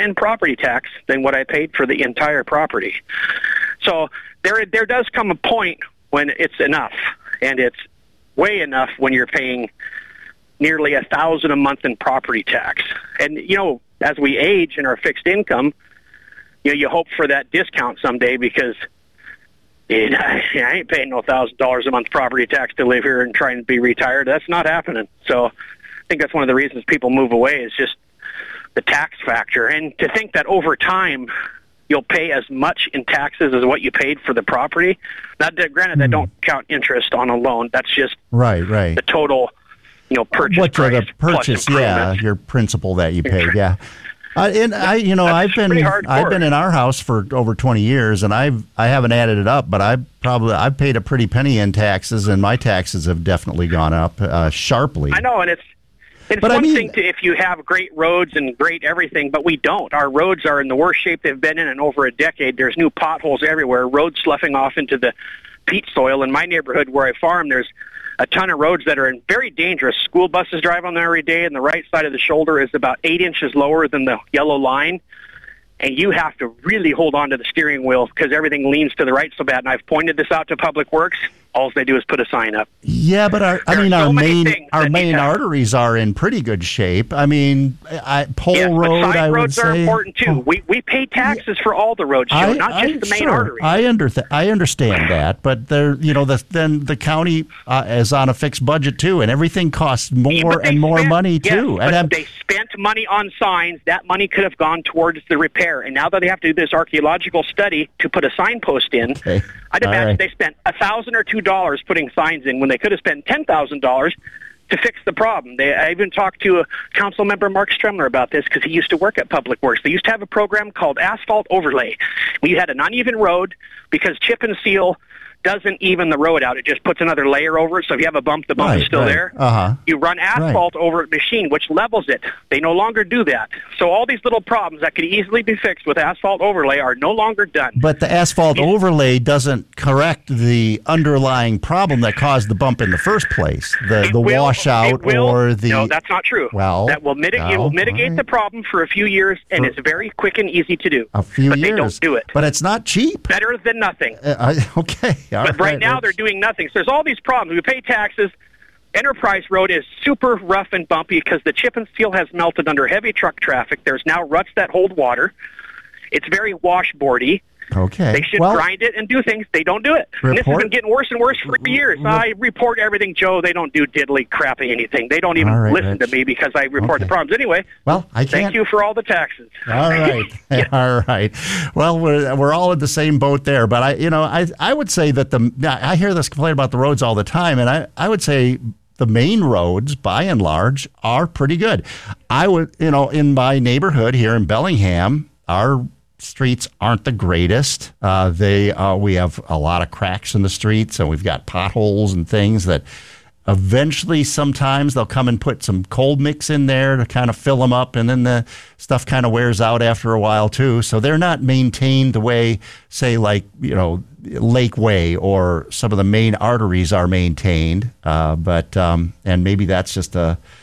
in property tax than what I paid for the entire property. So there does come a point when it's enough, and it's way enough when you're paying nearly $1,000 a month in property tax. And, as we age in our fixed income, you hope for that discount someday because I ain't paying no $1,000 a month property tax to live here and try and be retired. That's not happening. So I think that's one of the reasons people move away is just the tax factor. And to think that over time you'll pay as much in taxes as what you paid for the property. Now, granted, I don't count interest on a loan. That's just right. The total, purchase what price. The purchase, your principal that you paid, yeah. I've been in our house for over 20 years, and I haven't added it up, but I've paid a pretty penny in taxes, and my taxes have definitely gone up sharply. I know, and it's thing to if you have great roads and great everything, but we don't. Our roads are in the worst shape they've been in over a decade. There's new potholes everywhere, roads sloughing off into the peat soil. In my neighborhood where I farm, there's a ton of roads that are very dangerous. School buses drive on there every day, and the right side of the shoulder is about 8 inches lower than the yellow line. And you have to really hold on to the steering wheel because everything leans to the right so bad. And I've pointed this out to Public Works. All they do is put a sign up. Yeah, but our main arteries are in pretty good shape. I mean, Pole Road, but side I would roads say. are important too. We pay taxes for all the roads, Joe, not just the main arteries. I understand that, but then the county is on a fixed budget too, and everything costs more and more money too. Yes, but they spent money on signs. That money could have gone towards the repair, and now that they have to do this archaeological study to put a signpost in, I'd imagine they spent $1,000 or $2 putting signs in when they could have spent $10,000 to fix the problem. I even talked to a council member, Mark Stremler, about this because he used to work at Public Works. They used to have a program called Asphalt Overlay. We had an uneven road because chip and seal doesn't even the road out. It just puts another layer over it. So if you have a bump, the bump is still there. Uh-huh. You run asphalt over a machine, which levels it. They no longer do that. So all these little problems that could easily be fixed with asphalt overlay are no longer done. But the asphalt overlay doesn't correct the underlying problem that caused the bump in the first place. The washout or the... No, that's not true. Well, it will mitigate the problem for a few years, and it's very quick and easy to do. But they don't do it. But it's not cheap. Better than nothing. Okay. But right now they're doing nothing. So there's all these problems. We pay taxes. Enterprise Road is super rough and bumpy because the chip and seal has melted under heavy truck traffic. There's now ruts that hold water. It's very washboardy. Okay. They should grind it and do things. They don't do it. And this has been getting worse and worse for years. I report everything, Joe. They don't do diddly crappy anything. They don't even listen to me because I report the problems. Anyway, well, thank you for all the taxes. All right. All right. Well, we're all in the same boat there. But I would say that I hear this complaint about the roads all the time, and I would say the main roads, by and large, are pretty good. I would, in my neighborhood here in Bellingham, our streets aren't the greatest. We have a lot of cracks in the streets, and we've got potholes and things that eventually sometimes they'll come and put some cold mix in there to kind of fill them up, and then the stuff kind of wears out after a while too. So they're not maintained the way, say, like, Lake Way or some of the main arteries are maintained. But maybe that's just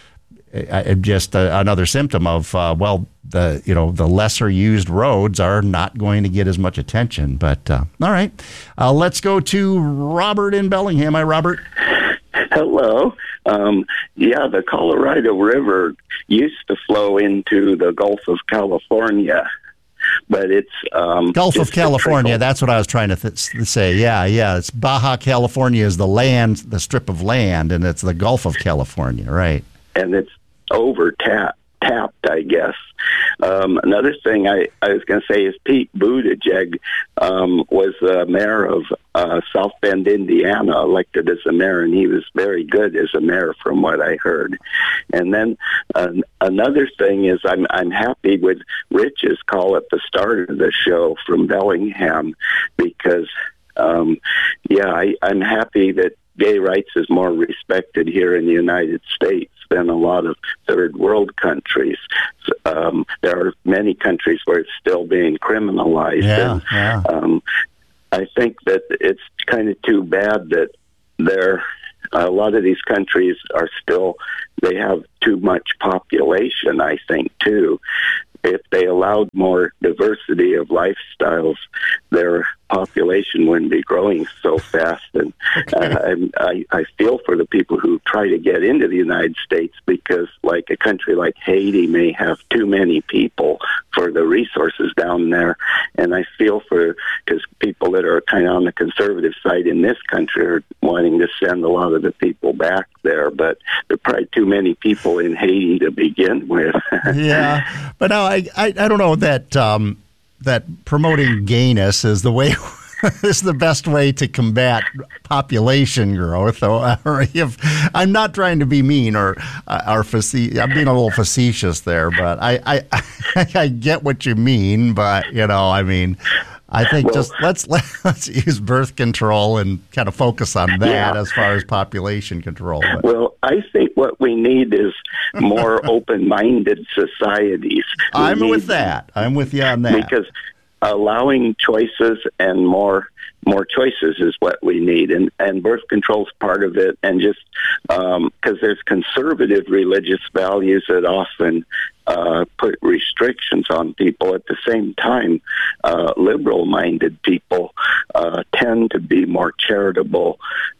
another symptom of the lesser used roads are not going to get as much attention. But all right, let's go to Robert in Bellingham. Hi, Robert. Hello. The Colorado River used to flow into the Gulf of California, but it's Gulf of California. That's what I was trying to say. Yeah. It's Baja California is the strip of land, and it's the Gulf of California, right? And it's tapped, I guess. Another thing I was going to say is Pete Buttigieg was the mayor of South Bend, Indiana, elected as a mayor, and he was very good as a mayor from what I heard. And then another thing is I'm happy with Rich's call at the start of the show from Bellingham because, I'm happy that gay rights is more respected here in the United States than a lot of third world countries. There are many countries where it's still being criminalized. I think that it's kind of too bad that a lot of these countries they have too much population, I think, too. if they allowed more diversity of lifestyles, their population wouldn't be growing so fast. And I feel for the people who try to get into the United States, because like a country like Haiti may have too many people for the resources down there. And I feel because people that are kind of on the conservative side in this country are wanting to send a lot of the people back there, but there are probably too many people in Haiti to begin with. Yeah, but no, I don't know that that promoting gayness is the way is the best way to combat population growth. Or I'm not trying to be mean or facetious. I'm being a little facetious there, but I get what you mean. But I think just let's use birth control and kind of focus on that as far as population control. But. Well, I think what we need is more open-minded societies. I'm with you on that. Because allowing choices and more choices is what we need, and birth control is part of it. And just because there's conservative religious values that often put restrictions on people. At the same time, liberal-minded people tend to be more charitable.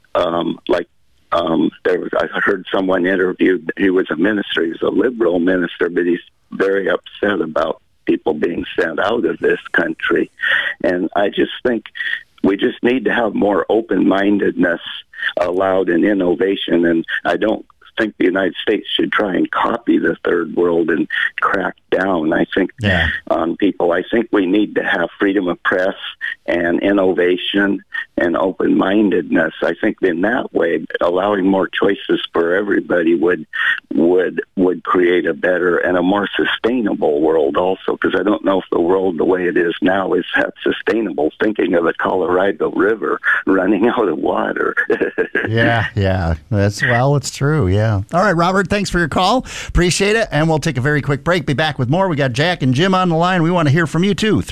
I heard someone interviewed. He was a minister. He was a liberal minister, but he's very upset about people being sent out of this country. And I just think we just need to have more open-mindedness allowed in innovation. And I don't think the United States should try and copy the third world and crack down, I think, on people. I think we need to have freedom of press and innovation and open-mindedness. I think in that way, allowing more choices for everybody would create a better and a more sustainable world also, because I don't know if the world the way it is now is that sustainable, thinking of the Colorado River running out of water. Yeah. It's true, yeah. All right, Robert, thanks for your call. Appreciate it, and we'll take a very quick break. Be back with more. We got Jack and Jim on the line. We want to hear from you, too.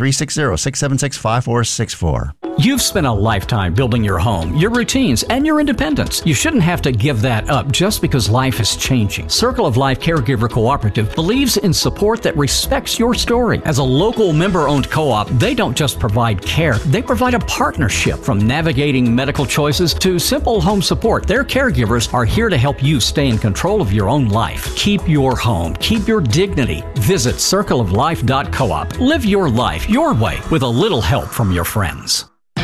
360-676-5464. You've spent a lifetime building your home, your routines, and your independence. You shouldn't have to give that up just because life is changing. Circle of Life Caregiver Cooperative believes in support that respects your story. As a local member-owned co-op, they don't just provide care, they provide a partnership. From navigating medical choices to simple home support, their caregivers are here to help you stay in control of your own life. Keep your home. Keep your dignity. Visit circleoflife.coop. Live your life your way with a little help from your friends.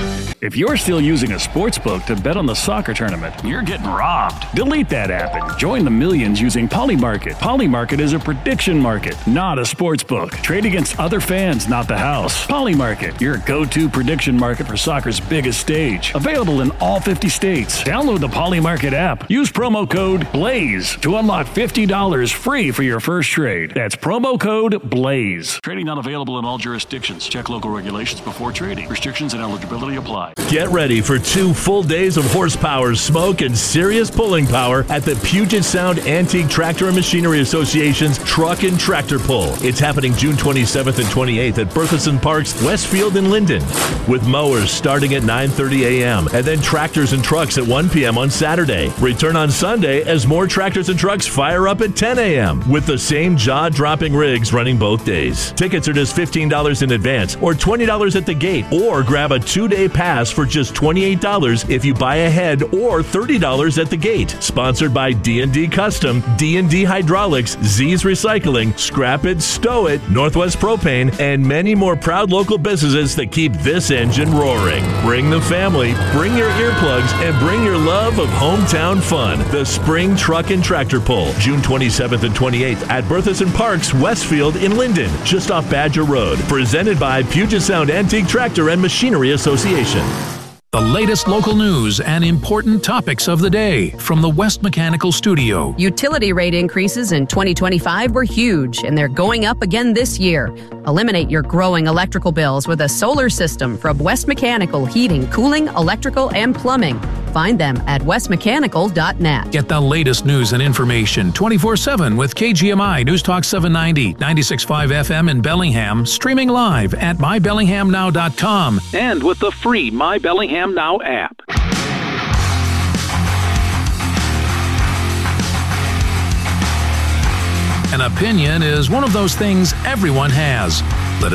If you're still using a sports book to bet on the soccer tournament, you're getting robbed. Delete that app and join the millions using Polymarket. Polymarket is a prediction market, not a sports book. Trade against other fans, not the house. Polymarket, your go-to prediction market for soccer's biggest stage. Available in all 50 states. Download the Polymarket app. Use promo code BLAZE to unlock $50 free for your first trade. That's promo code BLAZE. Trading not available in all jurisdictions. Check local regulations before trading. Restrictions and eligibility apply. Get ready for 2 full days of horsepower, smoke, and serious pulling power at the Puget Sound Antique Tractor and Machinery Association's Truck and Tractor Pull. It's happening June 27th and 28th at Berthelsen Parks, Westfield, and Linden, with mowers starting at 9:30 a.m. and then tractors and trucks at 1 p.m. on Saturday. Return on Sunday as more tractors and trucks fire up at 10 a.m. with the same jaw-dropping rigs running both days. Tickets are just $15 in advance or $20 at the gate, or grab a 2-day pass for just $28 if you buy ahead, or $30 at the gate. Sponsored by D&D Custom, D&D Hydraulics, Z's Recycling, Scrap It, Stow It, Northwest Propane, and many more proud local businesses that keep this engine roaring. Bring the family, bring your earplugs, and bring your love of hometown fun. The Spring Truck and Tractor Pull, June 27th and 28th at Berthelsen Parks, Westfield in Linden, just off Badger Road. Presented by Puget Sound Antique Tractor and Machinery Association. The latest local news and important topics of the day from the West Mechanical Studio. Utility rate increases in 2025 were huge, and they're going up again this year. Eliminate your growing electrical bills with a solar system from West Mechanical Heating, Cooling, Electrical, and Plumbing. Find them at westmechanical.net. Get the latest news and information 24/7 with KGMI News Talk 790, 96.5 FM in Bellingham, streaming live at mybellinghamnow.com and with the free My Bellingham Now app. An opinion is one of those things everyone has.